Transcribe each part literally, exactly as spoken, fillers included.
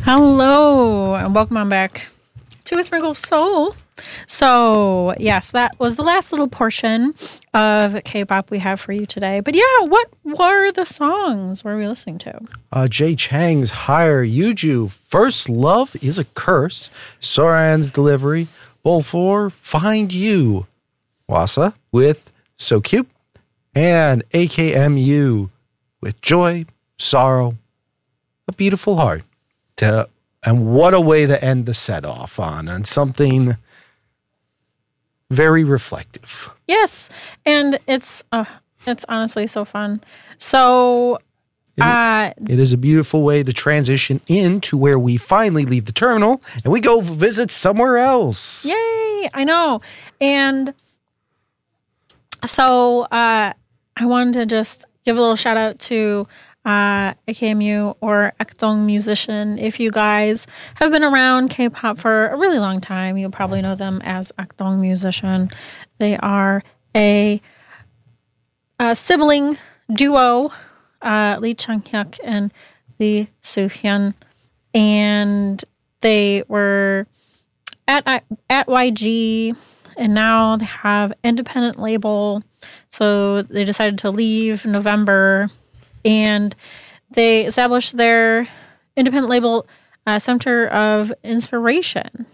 Hello, and welcome on back to A Sprinkle of Soul. So, yes, that was the last little portion of K-pop we have for you today. But yeah, what were the songs were we listening to? Uh, Jay Chang's Higher Yuju, First Love is a Curse, Soran's Delivery, Bowl four, Find You, Wasa with So Cute, and A K M U with Joy, Sorrow, A Beautiful Heart. To, and what a way to end the set off on, and something very reflective. Yes, and it's uh, it's honestly so fun. So, uh, it is a beautiful way to transition into where we finally leave the terminal and we go visit somewhere else. Yay! I know. And so uh, I wanted to just give a little shout out to uh, A K M U or Akdong Musician. If you guys have been around K-pop for a really long time, you'll probably know them as Akdong Musician. They are a, a sibling duo, uh, Lee Chang-hyuk and Lee Soo-hyun, and they were at at Y G, and now they have independent label. So they decided to leave November, and they established their independent label uh, Center of Inspiration.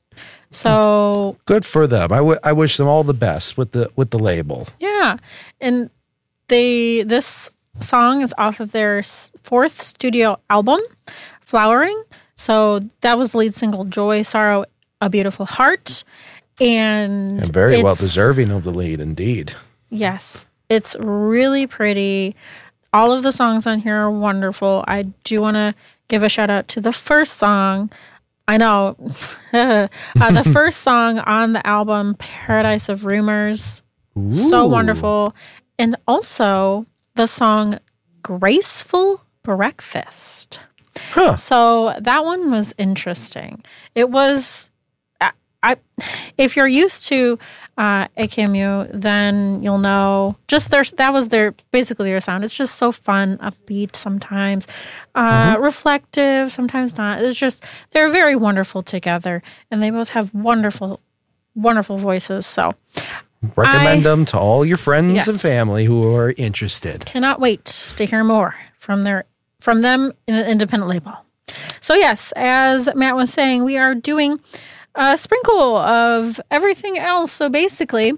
So good for them. I, w- I wish them all the best with the with the label. Yeah, and they this song is off of their fourth studio album, Flowering. So that was the lead single, Joy, Sorrow, A Beautiful Heart, and, and very well deserving of the lead, indeed. Yes, it's really pretty. All of the songs on here are wonderful. I do want to give a shout out to the first song. I know. uh, the first song on the album, Paradise of Rumors. Ooh. So wonderful. And also the song Graceful Breakfast. Huh. So that one was interesting. It was, I, I if you're used to uh, A K M U, then you'll know just their, that was their, basically their sound. It's just so fun, upbeat sometimes, uh, mm-hmm. reflective, sometimes not. It's just, they're very wonderful together, and they both have wonderful, wonderful voices. So recommend I, them to all your friends yes. and family who are interested. Cannot wait to hear more from their, from them in an independent label. So yes, as Matt was saying, we are doing a sprinkle of everything else. So basically,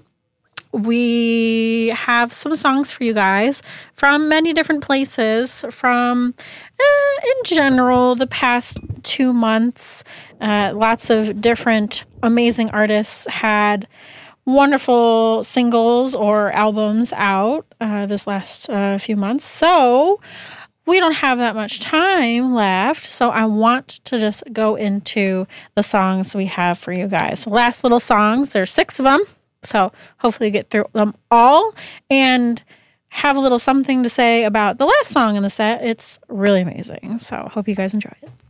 we have some songs for you guys from many different places from, eh, in general, the past two months. Uh, lots of different amazing artists had wonderful singles or albums out uh, this last uh, few months. So we don't have that much time left, so I want to just go into the songs we have for you guys. So last little songs, there's six of them, so hopefully you get through them all and have a little something to say about the last song in the set. It's really amazing, so hope you guys enjoy it.